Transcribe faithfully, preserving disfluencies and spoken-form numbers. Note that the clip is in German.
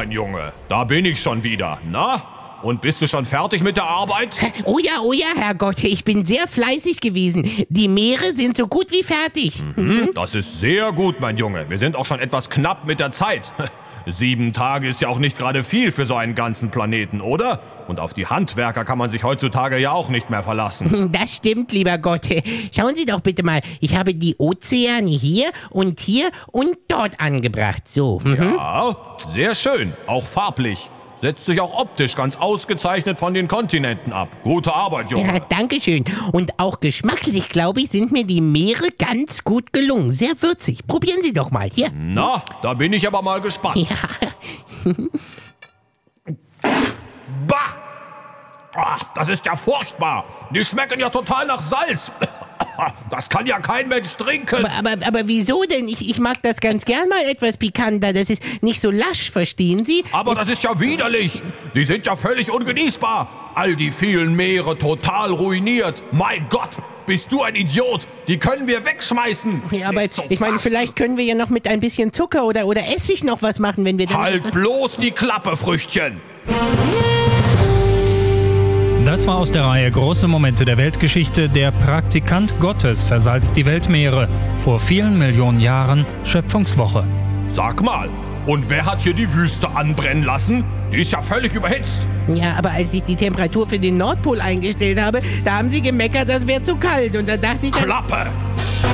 mein Junge. Da bin ich schon wieder. Na? Und bist du schon fertig mit der Arbeit? Oh ja, oh ja, Herrgott, ich bin sehr fleißig gewesen. Die Meere sind so gut wie fertig. Mhm, das ist sehr gut, mein Junge. Wir sind auch schon etwas knapp mit der Zeit. Sieben Tage ist ja auch nicht gerade viel für so einen ganzen Planeten, oder? Und auf die Handwerker kann man sich heutzutage ja auch nicht mehr verlassen. Das stimmt, lieber Gott. Schauen Sie doch bitte mal, ich habe die Ozeane hier und hier und dort angebracht. So. Mhm. Ja, sehr schön, auch farblich. Setzt sich auch optisch ganz ausgezeichnet von den Kontinenten ab. Gute Arbeit, Junge. Ja, danke schön. Und auch geschmacklich, glaube ich, sind mir die Meere ganz gut gelungen. Sehr würzig. Probieren Sie doch mal. Hier. Na, da bin ich aber mal gespannt. Ja. Bah! Ach, das ist ja furchtbar. Die schmecken ja total nach Salz. Das kann ja kein Mensch trinken. Aber, aber, aber wieso denn? Ich, ich mag das ganz gern mal etwas pikanter. Das ist nicht so lasch, verstehen Sie? Aber das ist ja widerlich. Die sind ja völlig ungenießbar. All die vielen Meere total ruiniert. Mein Gott, bist du ein Idiot. Die können wir wegschmeißen. Ja, aber ich meine, vielleicht können wir ja noch mit ein bisschen Zucker oder, oder Essig noch was machen, wenn wir dann... Halt bloß die Klappe, Früchtchen. Das war aus der Reihe Große Momente der Weltgeschichte. Der Praktikant Gottes versalzt die Weltmeere. Vor vielen Millionen Jahren Schöpfungswoche. Sag mal, und wer hat hier die Wüste anbrennen lassen? Die ist ja völlig überhitzt. Ja, aber als ich die Temperatur für den Nordpol eingestellt habe, da haben Sie gemeckert, das wäre zu kalt. Und da dachte ich... Dann Klappe!